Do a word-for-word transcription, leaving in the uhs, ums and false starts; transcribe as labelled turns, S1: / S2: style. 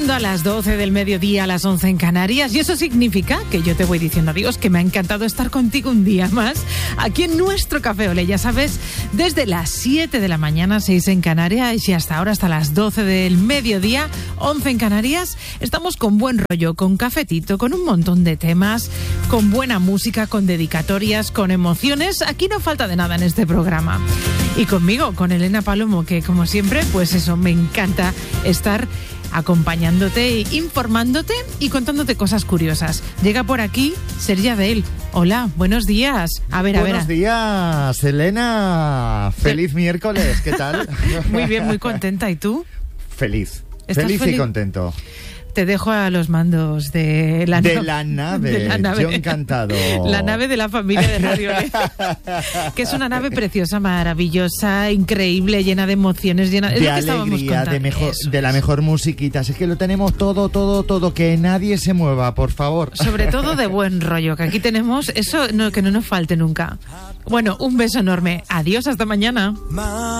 S1: Llegando a las doce del mediodía, a las once en Canarias, y eso significa que yo te voy diciendo adiós, que me ha encantado estar contigo un día más aquí en nuestro Café Olé, ya sabes, desde las siete de la mañana, seis en Canarias, y hasta ahora hasta las doce del mediodía, once en Canarias. Estamos con buen rollo, con cafetito, con un montón de temas, con buena música, con dedicatorias, con emociones. Aquí no falta de nada en este programa. Y conmigo, con Elena Palomo, que como siempre, pues eso, me encanta estar acompañándote, informándote y contándote cosas curiosas. Llega por aquí Sergi Adel. Hola, buenos días. A ver, a ver.
S2: Buenos días, Elena. Feliz sí. miércoles, ¿qué tal?
S1: Muy bien, muy contenta. ¿Y tú?
S2: Feliz. Feliz, feliz y contento.
S1: Te dejo a los mandos de la,
S2: de
S1: no...
S2: la nave.
S1: De la nave.
S2: Yo encantado.
S1: La nave de la familia de Radio Olé. Que es una nave preciosa, maravillosa, increíble, llena de emociones, llena
S2: de
S1: es lo que
S2: alegría, de, mejor,
S1: Eso
S2: de la
S1: es.
S2: mejor musiquita. Es que lo tenemos todo, todo, todo. Que nadie se mueva, por favor.
S1: Sobre todo de buen rollo, que aquí tenemos eso, no, que no nos falte nunca. Bueno, un beso enorme. Adiós, hasta mañana.